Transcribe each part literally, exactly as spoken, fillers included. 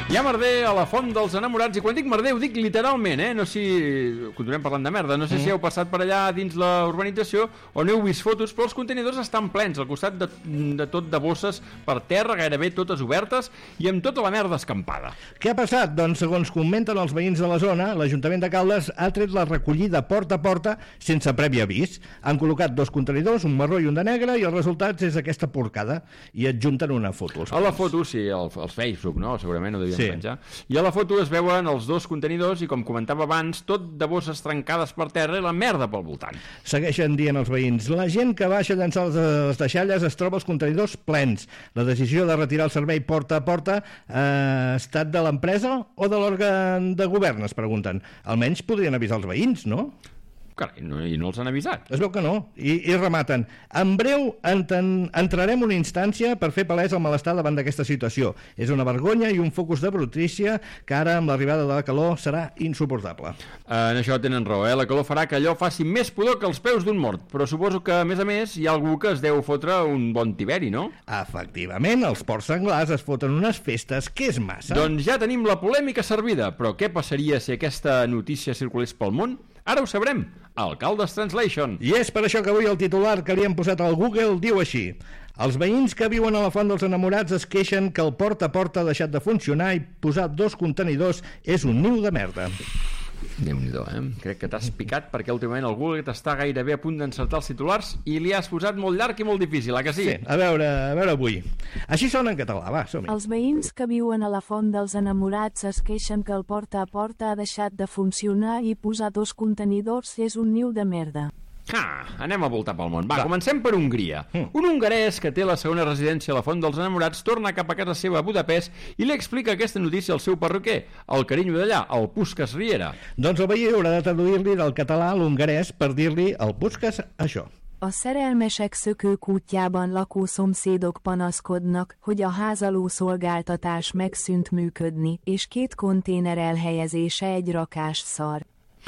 Hi ha merder a la Font dels Enamorats, i quan dic merder ho dic literalment, eh? No sé si... Continuem parlant de merda. No sé mm. si heu passat per allà dins la urbanització o n'heu vist fotos, però els contenidors estan plens, al costat de, de tot de bosses per terra, gairebé totes obertes, i amb tota la merda escampada. Què ha passat? Doncs, segons comenten els veïns de la zona, l'Ajuntament de Caldes ha tret la recollida porta a porta sense previ avís. Han col·locat dos contenidors, un marró i un de negre, i el resultat és aquesta porcada, i adjunten una foto. A la foto, sí, al, al Facebook, no? Segurament ho devien sí. penjar. I a la foto es veuen els dos contenidors i, com comentava abans, tot de bosses trencades per terra i la merda pel voltant. Segueixen dient els veïns: la gent que baixa a llançar les deixalles es troba els contenidors plens. La decisió de retirar el servei porta a porta ha eh, estat de l'empresa o de l'òrgan de govern, es pregunten. Almenys podrien avisar els veïns, no? Carai, no, i no els han avisat. Es veu que no, i, i rematen: en breu enten, entrarem una instància per fer palès el malestar davant d'aquesta situació. És una vergonya i un focus de brutícia que ara, amb l'arribada de la calor, serà insuportable. En això tenen raó, eh? La calor farà que allò faci més pudor que els peus d'un mort, però suposo que, a més a més, hi ha algú que es deu fotre un bon tiberi, no? Efectivament, els porcs senglars es foten unes festes que és massa. Doncs ja tenim la polèmica servida, però què passaria si aquesta notícia circulés pel món? Ara ho sabrem, al Caldes Translation. I és per això que avui el titular que li han posat al Google diu així: els veïns que viuen a la Font dels Enamorats es queixen que el porta a porta ha deixat de funcionar i posar dos contenidors és un niu de merda. Déu-n'hi-do, eh? Crec que t'has picat perquè últimament el Google t'està gairebé a punt d'encertar els titulars i li has posat molt llarg i molt difícil, a que sí? Sí, a veure, a veure avui. Així sona en català, va, som-hi. Els veïns que viuen a la Font dels Enamorats es queixen que el porta a porta ha deixat de funcionar i posar dos contenidors és un niu de merda. Ah, anem a voltar pel món. Va, Va. comencem per Hongria. Mm. Un hongarès que té la segona residència a la Font dels Enamorats torna cap a casa seva a Budapest i li explica aquesta notícia al seu perruquer, el carinyo d'allà, el Puskás Riera. Doncs el veí haurà de traduir-li del català a l'hongarès per dir-li al Puskás això. A szerelmesek szökőkútjában lakó szomszédok panaszkodnak, hogy a házaló szolgáltatás megszűnt működni, és két konténer elhelyezése egy rakás szar.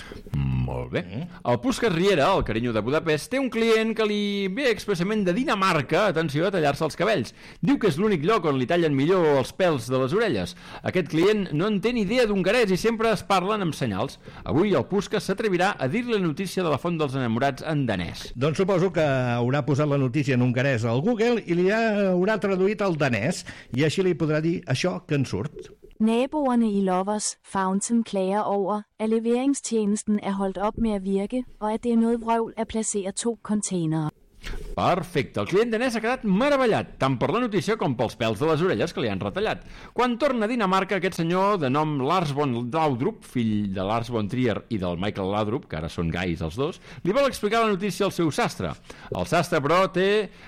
Molt bé. El Puskás Riera, el carinyo de Budapest, té un client que li ve expressament de Dinamarca, atenció, a tallar-se els cabells. Diu que és l'únic lloc on li tallen millor els pèls de les orelles. Aquest client no en té ni idea d'hongarès i sempre es parlen amb senyals. Avui el Puskás s'atrevirà a dir-li la notícia de la Font dels Enamorats en danès. Doncs suposo que haurà posat la notícia en hongarès al Google i li haurà traduït al danès, i així li podrà dir això que en surt. Naboerne i Lovers Fountain klager over, at leveringstjenesten er holdt op med at virke, og at det er noget vrøvl at placere to containere. Perfecte, el client danès ha quedat meravellat, tant per la notícia com pels pèls de les orelles que li han retallat. Quan torna a Dinamarca, aquest senyor, de nom Lars von Laudrup, fill de Lars von Trier i del Michael Laudrup, que ara són gais els dos, li vol explicar la notícia al seu sastre. El sastre, però, té,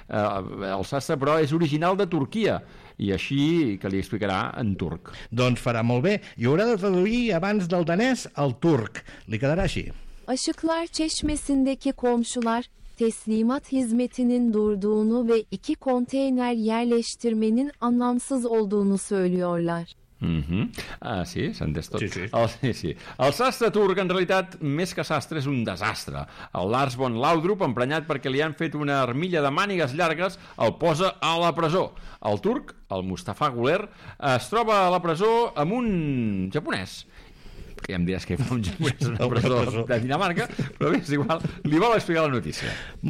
eh, el sastre, però, és original de Turquia, i així que li explicarà en turc. Doncs farà molt bé, i haurà de traduir abans del danès al turc. Li quedarà així. Aşıklar Çeşmesi'ndeki komşular teslimat hizmetinin durduğunu ve iki konteyner yerleştirmenin anlamsız olduğunu söylüyorlar. Mm-hmm. Ah, sí? S'ha entès tot. Sí, sí. El, sí, sí. El sastre turc, en realitat, més que sastre, és un desastre. El Lars von Laudrup, emprenyat perquè li han fet una armilla de mànigues llargues, el posa a la presó. El turc, el Mustafa Guler, es troba a la presó amb un japonès, que ja em diràs que fa un japonès a una presó de Dinamarca, però bé, és igual, li vol explicar la notícia.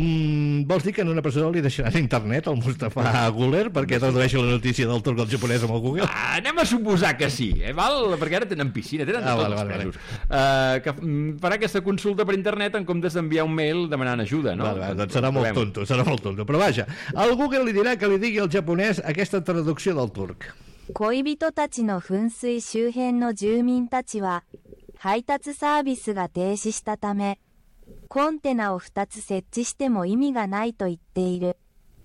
Mm, vols dir que en una presó li deixaran internet al Mustafa Guler perquè tradueixi la notícia del turc al japonès amb el Google? Ah, anem a suposar que sí, eh, val? Perquè ara tenen piscina, tenen ah, tots vale, els vale, pesos. Uh, que farà aquesta consulta per internet en comptes d'enviar un mail demanant ajuda, no? Vale, vale, doncs serà molt tonto, serà molt tonto. Però vaja, el Google li dirà que li digui al japonès aquesta traducció del turc. 恋人たちの噴水周辺の住民たちは配達サービスが停止したため、コンテナをふたつ設置しても意味がないと言っている。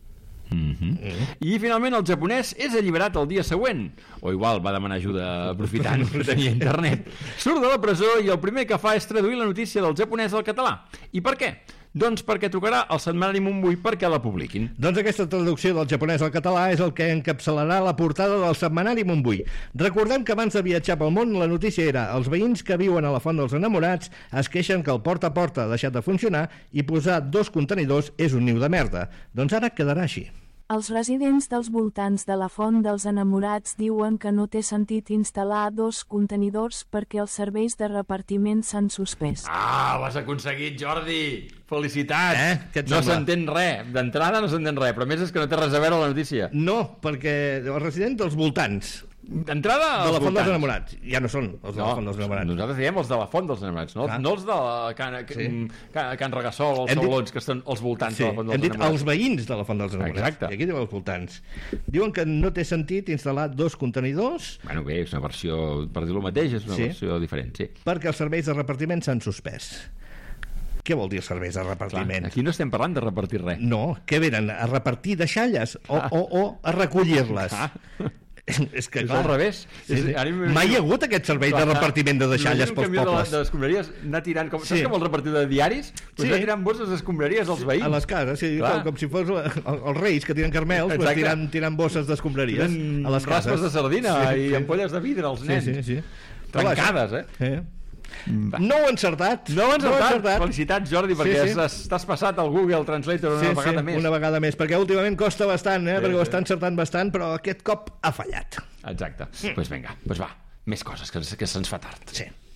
Mm-hmm. Mm-hmm. I finalment el japonès és alliberat el dia següent, o igual va demanar ajuda aprofitant que tenia internet. Surt de la presó i el primer que fa és traduir la notícia del japonès al català. I per què? Doncs perquè trucarà al setmanari Montbui perquè la publiquin. Doncs aquesta traducció del japonès al català és el que encapçalarà la portada del setmanari Montbui. Recordem que abans de viatjar pel món la notícia era: els veïns que viuen a la Font dels Enamorats es queixen que el porta a porta ha deixat de funcionar i posar dos contenidors és un niu de merda. Doncs ara quedarà així. Els residents dels voltants de la Font dels Enamorats diuen que no té sentit instal·lar dos contenidors perquè els serveis de repartiment s'han suspès. Ah, ho has aconseguit, Jordi! Felicitats! Eh? Què et No sembla? s'entén res. D'entrada no s'entén res, però a més és que no té res a veure la notícia. No, perquè els residents dels voltants D'entrada, de la els Font dels voltants. Enamorats. Ja no són els de la Font dels Enamorats. Nosaltres diem els de la Font dels Enamorats, no, Clar. no els de Can, Sí. Can, Can Regassol, els Hem dit- Saulons, que estan als voltants Sí, de la Font dels hem dit Enamorats. els veïns de la Font dels Enamorats. Exacte. I aquí diuen els voltants. Diuen que no té sentit instal·lar dos contenidors Bueno, bé, és una versió, per dir-ho mateix, és una Sí. versió diferent, sí. perquè els serveis de repartiment s'han suspès. Què vol dir els serveis de Clar, repartiment? aquí no estem parlant de repartir res. No, què venen? A repartir deixalles o, o, o a recollir-les? Ah. És que, És clar, al revés. Sí, És- sí. ara m'he- Mai hi ha hagut aquest servei de repartiment de deixalles Imagina un pels camió de la- pobles. De escombraries, anar tirant... Com, Sí. Saps com el repartidor de diaris? Pues Sí. anar tirant bosses d'escombraries als veïns. A les cases, sí, Clar. com, com si fos el- els reis que tiren carmels, pues, Exacte. tirant, tirant bosses d'escombraries Tiren a les cases. raspes de sardina Sí, i sí. ampolles de vidre als Sí, nens. sí, sí. Trencades, eh? eh? No ho he encertat. No ho has he encertat. Felicitats, Jordi, perquè Sí, sí. has- t'has passat al Google Translator una Sí, vegada sí, més. una vegada més, perquè últimament costa bastant, eh? Sí, perquè ho sí. està encertant bastant, però aquest cop ha fallat. Exacte. Doncs pues vinga, pues va, més coses, que, que se'ns fa tard. Sí.